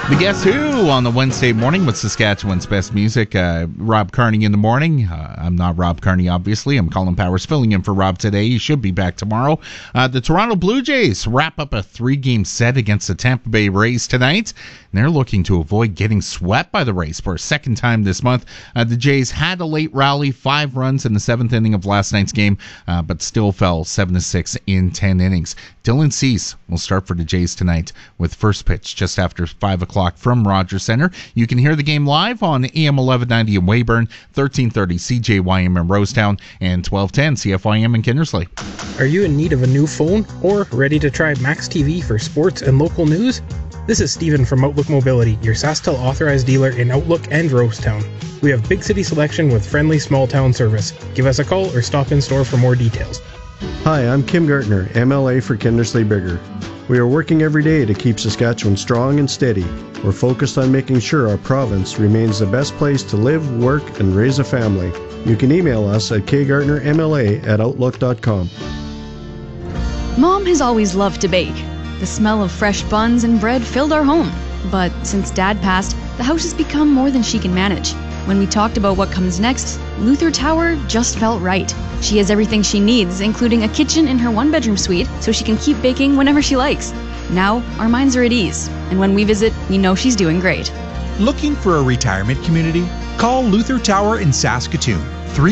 The Guess Who on the Wednesday morning with Saskatchewan's best music. Rob Carney in the morning. I'm not Rob Carney, obviously. I'm Colin Powers filling in for Rob today. He should be back tomorrow. The Toronto Blue Jays wrap up a 3-game set against the Tampa Bay Rays tonight. And they're looking to avoid getting swept by the Rays for a second time this month. The Jays had a late rally, 5 runs in the 7th inning of last night's game, but still fell 7-6 in 10 innings. Dylan Cease will start for the Jays tonight with first pitch just after 5 o'clock from Rogers Centre. You can hear the game live on AM 1190 in Weyburn, 1330 CJYM in Rosetown, and 1210 CFYM in Kindersley. Are you in need of a new phone or ready to try Max TV for sports and local news? This is Stephen from Outlook Mobility, your SaskTel authorized dealer in Outlook and Rosetown. We have big city selection with friendly small town service. Give us a call or stop in store for more details. Hi, I'm Kim Gartner, MLA for Kindersley Bigger. We are working every day to keep Saskatchewan strong and steady. We're focused on making sure our province remains the best place to live, work, and raise a family. You can email us at kgartnermla@outlook.com. Mom has always loved to bake. The smell of fresh buns and bread filled our home. But since Dad passed, the house has become more than she can manage. When we talked about what comes next, Luther Tower just felt right. She has everything she needs, including a kitchen in her 1-bedroom suite, so she can keep baking whenever she likes. Now, our minds are at ease, and when we visit, we know she's doing great. Looking for a retirement community? Call Luther Tower in Saskatoon,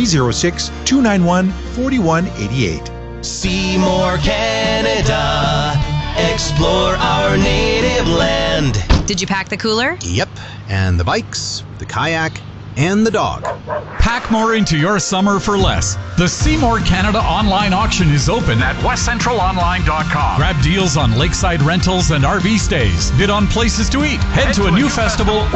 306-291-4188. Seymour, Canada. Explore our native land. Did you pack the cooler? Yep, and the bikes, the kayak, and the dog. Pack more into your summer for less. The Seymour Canada online auction is open at westcentralonline.com. Grab deals on lakeside rentals and RV stays. Bid on places to eat. Head to a new festival